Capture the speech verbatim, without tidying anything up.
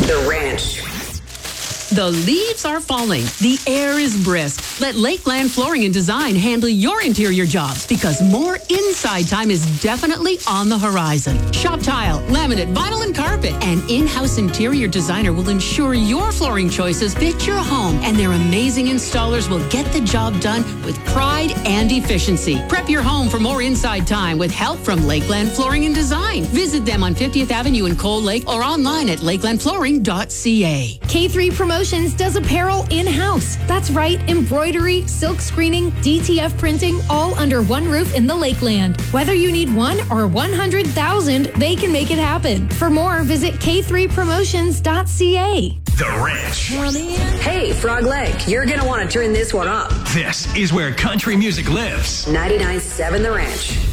The Ranch. The leaves are falling. The air is brisk. Let Lakeland Flooring and Design handle your interior jobs because more inside time is definitely on the horizon. Shop tile, laminate, vinyl, and carpet. An in-house interior designer will ensure your flooring choices fit your home, and their amazing installers will get the job done with pride and efficiency. Prep your home for more inside time with help from Lakeland Flooring and Design. Visit them on fiftieth Avenue in Cold Lake or online at lakeland flooring dot c a. K three Promotions does apparel in-house. That's right, embroidery, silk screening, D T F printing, all under one roof in the Lakeland. Whether you need one or one hundred thousand, they can make it happen. For more, visit k three promotions dot c a. The Ranch. Hey, Frog Lake, you're going to want to turn this one up. This is where country music lives. ninety-nine point seven The Ranch.